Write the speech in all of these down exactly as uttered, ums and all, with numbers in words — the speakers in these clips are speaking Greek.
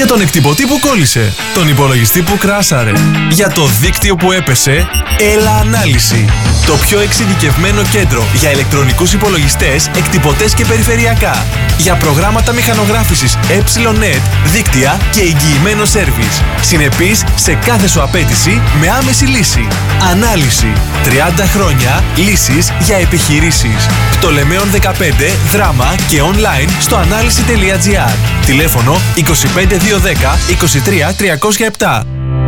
τον εκτυπωτή που κόλλησε, τον υπολογιστή που κράσαρε, για το δίκτυο που έπεσε, έλα ανάλυση. Το πιο εξειδικευμένο κέντρο για ηλεκτρονικούς υπολογιστές, εκτυπωτές και περιφερειακά. Για προγράμματα μηχανογράφησης ε νετ, δίκτυα και εγγυημένο σέρβις. Συνεπής σε κάθε σου απέτηση με άμεση λύση. Ανάλυση. τριάντα χρόνια λύσεις για επιχειρήσεις. Πτολεμαίων δεκαπέντε, Δράμα και online στο ανάλυση τελεία τζι άρ. Τηλέφωνο είκοσι πέντε διακόσια δέκα είκοσι τρία τριακόσια επτά.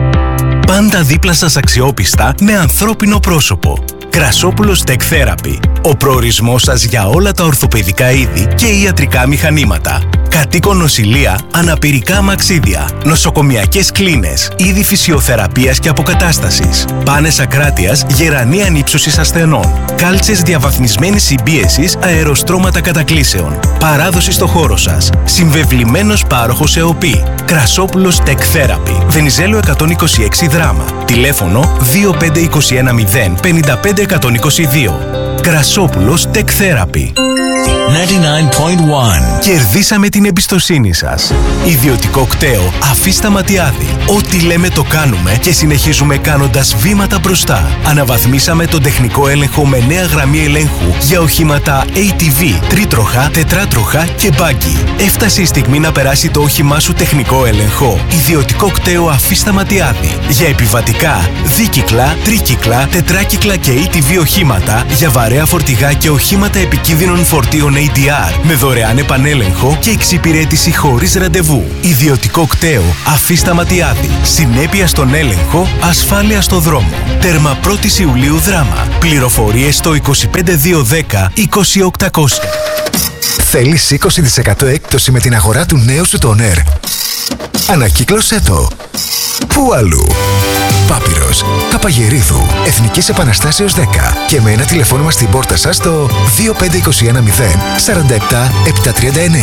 Πάντα δίπλα σας αξιόπιστα με ανθρώπινο πρόσωπο. Κρασόπουλος Tech Therapy. Ο προορισμός σας για όλα τα ορθοπαιδικά είδη και ιατρικά μηχανήματα. Κατοίκον νοσηλεία, αναπηρικά αμαξίδια, νοσοκομιακές κλίνες, είδη φυσιοθεραπείας και αποκατάστασης, πάνες ακράτειας, γερανή ανύψωσης ασθενών, κάλτσες διαβαθμισμένης συμπίεσης, αεροστρώματα κατακλείσεων, παράδοση στο χώρο σας, συμβεβλημένος πάροχος ΕΟΠΗ. Κρασόπουλος Tech Therapy. Βενιζέλο εκατόν είκοσι έξι Δράμα. Τηλέφωνο δύο πέντε δύο ένα μηδέν πέντε πέντε ένα μηδέν δύο δύο. Κρασόπουλος Tech Therapy. ενενήντα εννέα κόμμα ένα. Κερδίσαμε την εμπιστοσύνη σας. Ιδιωτικό κταίο Αφίστα Ματιάδη. Ό,τι λέμε το κάνουμε και συνεχίζουμε κάνοντας βήματα μπροστά. Αναβαθμίσαμε τον τεχνικό έλεγχο με νέα γραμμή ελέγχου για οχήματα έι τι βι, τρίτροχα, τετράτροχα και μπάγκι. Έφτασε η στιγμή να περάσει το όχημά σου τεχνικό έλεγχο. Ιδιωτικό κταίο Αφίστα Ματιάδη. Για επιβατικά, δίκυκλα, τρίκυκλα, τετράκυκλα και έι τι βι οχήματα, για βαρέα φορτηγά και οχήματα επικίνδυνων φορτίων έι ντι αρ με δωρεάν επανέλεγχο και εξυπηρέτηση χωρίς ραντεβού. Ιδιωτικό κταίο Αφίστα Ματιάδη. Συνέπεια στον έλεγχο, ασφάλεια στο δρόμο. Τέρμα πρώτη Ιουλίου Δράμα. Πληροφορίες στο είκοσι πέντε διακόσια δέκα είκοσι οκτακόσια. Θέλεις είκοσι τοις εκατό έκπτωση με την αγορά του νέου σου τόνερ? Ανακύκλωσέ το. Πού αλλού? Πάπυρος, Καπαγερίδου, Εθνικής Επαναστάσεως δέκα και με ένα τηλεφώνημα στην πόρτα σας στο δύο πέντε δύο ένα μηδέν τέσσερα επτά επτά τρία εννέα.